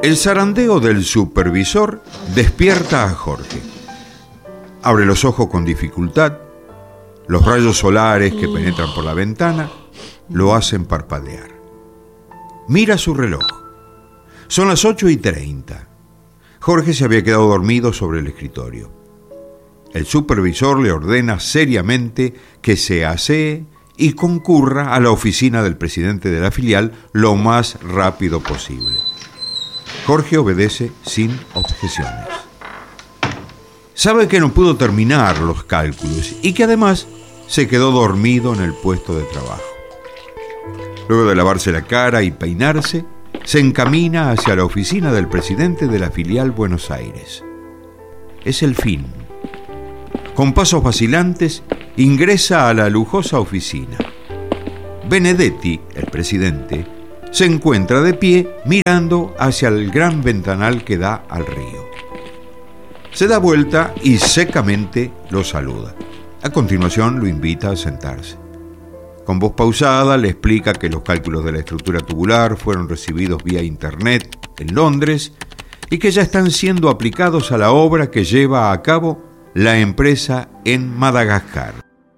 El zarandeo del supervisor despierta a Jorge. Abre los ojos con dificultad. Los rayos solares que penetran por la ventana lo hacen parpadear. Mira su reloj. Son las 8:30. Jorge se había quedado dormido sobre el escritorio. El supervisor le ordena seriamente que se asee y concurra a la oficina del presidente de la filial lo más rápido posible. Jorge obedece sin objeciones. Sabe que no pudo terminar los cálculos y que además se quedó dormido en el puesto de trabajo. Luego de lavarse la cara y peinarse, se encamina hacia la oficina del presidente de la filial Buenos Aires. Es el fin. Con pasos vacilantes, ingresa a la lujosa oficina. Benedetti, el presidente, se encuentra de pie mirando hacia el gran ventanal que da al río. Se da vuelta y secamente lo saluda. A continuación lo invita a sentarse. Con voz pausada le explica que los cálculos de la estructura tubular fueron recibidos vía internet en Londres y que ya están siendo aplicados a la obra que lleva a cabo la empresa en Madagascar.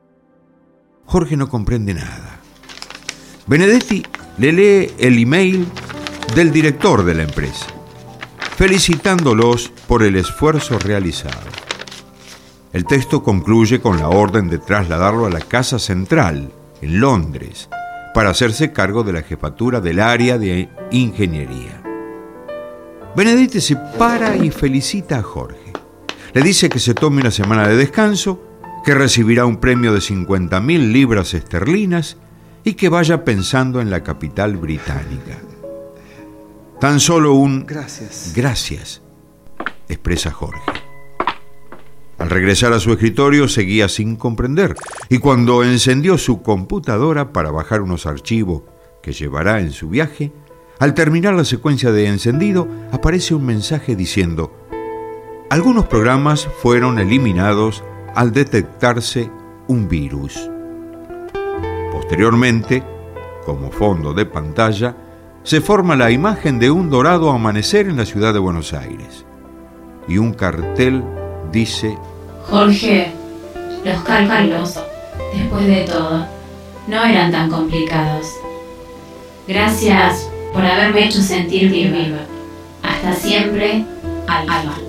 Jorge no comprende nada. Benedetti le lee el email del director de la empresa, felicitándolos por el esfuerzo realizado. El texto concluye con la orden de trasladarlo a la Casa Central, en Londres, para hacerse cargo de la jefatura del área de ingeniería. Benedetti se para y felicita a Jorge. Le dice que se tome una semana de descanso, que recibirá un premio de 50.000 libras esterlinas y que vaya pensando en la capital británica. Tan solo un gracias, expresa Jorge. Al regresar a su escritorio seguía sin comprender y cuando encendió su computadora para bajar unos archivos que llevará en su viaje, al terminar la secuencia de encendido aparece un mensaje diciendo: algunos programas fueron eliminados al detectarse un virus. Posteriormente, como fondo de pantalla, se forma la imagen de un dorado amanecer en la ciudad de Buenos Aires. Y un cartel dice: Jorge, los cálculos, después de todo, no eran tan complicados. Gracias por haberme hecho sentir viva. Hasta siempre, Alba.